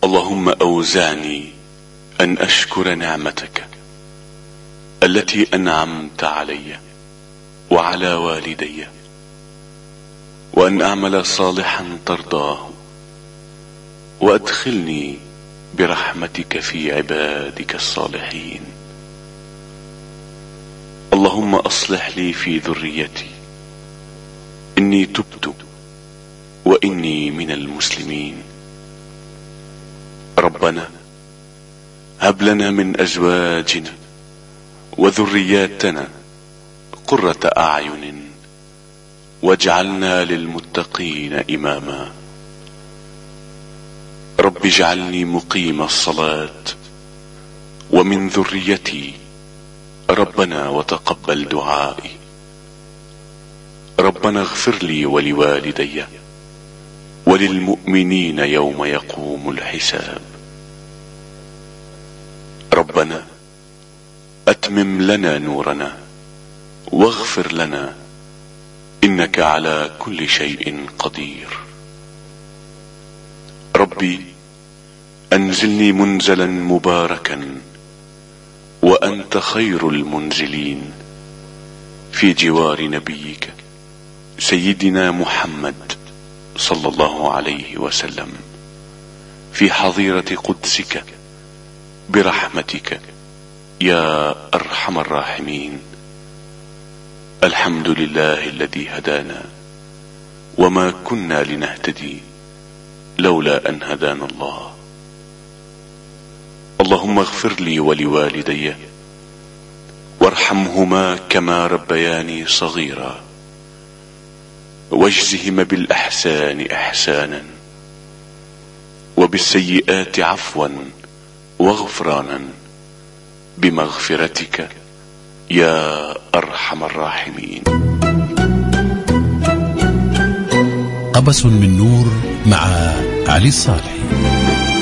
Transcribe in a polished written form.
اللهم أوزعني أن أشكر نعمتك التي أنعمت علي وعلى والدي، وأن أعمل صالحا ترضاه، وأدخلني برحمتك في عبادك الصالحين. اللهم أصلح لي في ذريتي، إني تبت وإني من المسلمين. ربنا هب لنا من أزواجنا وذرياتنا قرة أعين واجعلنا للمتقين إماما. رب اجعلني مقيم الصلاة ومن ذريتي ربنا وتقبل دعائي. ربنا اغفر لي ولوالدي وللمؤمنين يوم يقوم الحساب. ربنا أتمم لنا نورنا واغفر لنا إنك على كل شيء قدير. ربي أنزلني منزلا مباركا وأنت خير المنزلين في جوار نبيك سيدنا محمد صلى الله عليه وسلم، في حظيرة قدسك برحمتك يا أرحم الراحمين. الحمد لله الذي هدانا وما كنا لنهتدي لولا أن هدانا الله. اللهم اغفر لي ولوالدي وارحمهما كما ربياني صغيرا، واجزهما بالأحسان إحسانا وبالسيئات عفوا وغفرانا بمغفرتك يا أرحم الراحمين. قبس من نور مع علي الصالحي.